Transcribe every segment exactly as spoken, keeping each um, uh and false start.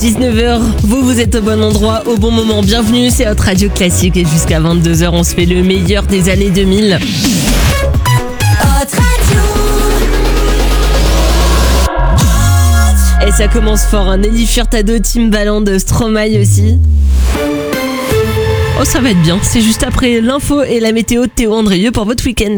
dix-neuf heures, vous vous êtes au bon endroit, au bon moment. Bienvenue, c'est votre radio classique et jusqu'à vingt-deux heures, on se fait le meilleur des années deux mille. Et ça commence fort, hein. Nelly Furtado, Timbaland, Stromae aussi. Oh, ça va être bien, c'est juste après l'info et la météo de Théo Andrieux pour votre week-end.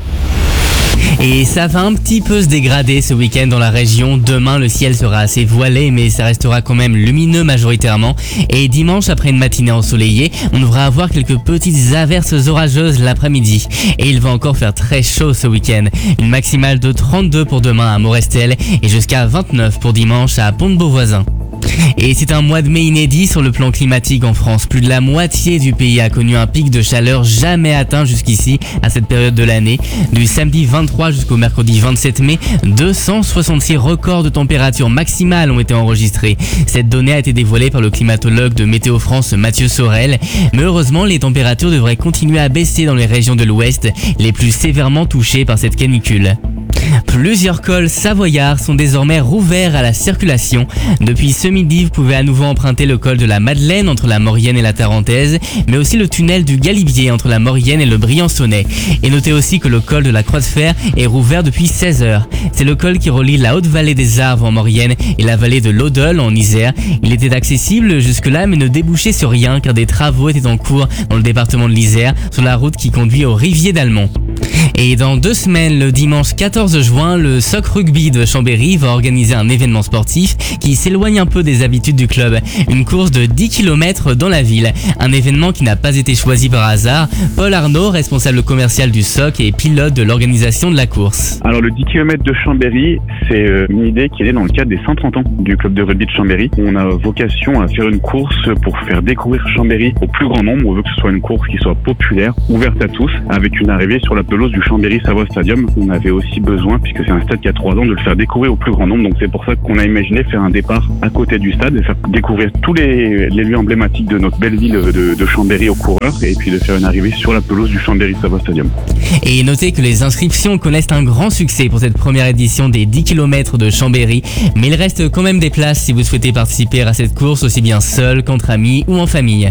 Et ça va un petit peu se dégrader ce week-end dans la région. Demain, le ciel sera assez voilé, mais ça restera quand même lumineux majoritairement. Et dimanche, après une matinée ensoleillée, on devra avoir quelques petites averses orageuses l'après-midi. Et il va encore faire très chaud ce week-end. Une maximale de trente-deux pour demain à Morestel et jusqu'à vingt-neuf pour dimanche à Pont-de-Beauvoisin. Et c'est un mois de mai inédit sur le plan climatique en France. Plus de la moitié du pays a connu un pic de chaleur jamais atteint jusqu'ici à cette période de l'année. Du samedi vingt-trois jusqu'au mercredi vingt-sept mai, deux cent soixante-six records de température maximale ont été enregistrés. Cette donnée a été dévoilée par le climatologue de Météo France Mathieu Sorel. Mais heureusement, les températures devraient continuer à baisser dans les régions de l'Ouest, les plus sévèrement touchées par cette canicule. Plusieurs cols savoyards sont désormais rouverts à la circulation. Depuis ce midi, vous pouvez à nouveau emprunter le col de la Madeleine entre la Maurienne et la Tarentaise, mais aussi le tunnel du Galibier entre la Maurienne et le Briançonnais. Et notez aussi que le col de la Croix de Fer est rouvert depuis seize heures. C'est le col qui relie la haute vallée des Arves en Maurienne et la vallée de l'Odole en Isère. Il était accessible jusque-là mais ne débouchait sur rien car des travaux étaient en cours dans le département de l'Isère sur la route qui conduit au Rivier d'Almont. Et dans deux semaines, le dimanche quatorze juin, le S O C Rugby de Chambéry va organiser un événement sportif qui s'éloigne un peu des habitudes du club. Une course de dix kilomètres dans la ville. Un événement qui n'a pas été choisi par hasard. Paul Arnaud, responsable commercial du S O C et pilote de l'organisation de la course. Alors le dix kilomètres de Chambéry, c'est une idée qui est née dans le cadre des cent trente ans du club de rugby de Chambéry. On a vocation à faire une course pour faire découvrir Chambéry au plus grand nombre. On veut que ce soit une course qui soit populaire, ouverte à tous, avec une arrivée sur la pelouse du Chambéry Savoie Stadium. On avait aussi besoin, puisque c'est un stade qui a trois ans, de le faire découvrir au plus grand nombre. Donc c'est pour ça qu'on a imaginé faire un départ à côté du stade et faire découvrir tous les, les lieux emblématiques de notre belle ville de, de Chambéry aux coureurs et puis de faire une arrivée sur la pelouse du Chambéry Savoie Stadium. Et notez que les inscriptions connaissent un grand succès pour cette première édition des dix kilomètres de Chambéry, mais il reste quand même des places si vous souhaitez participer à cette course aussi bien seul qu'entre amis ou en famille.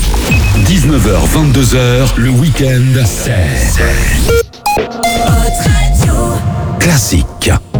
dix-neuf heures vingt-deux heures, le week-end, c'est Classique.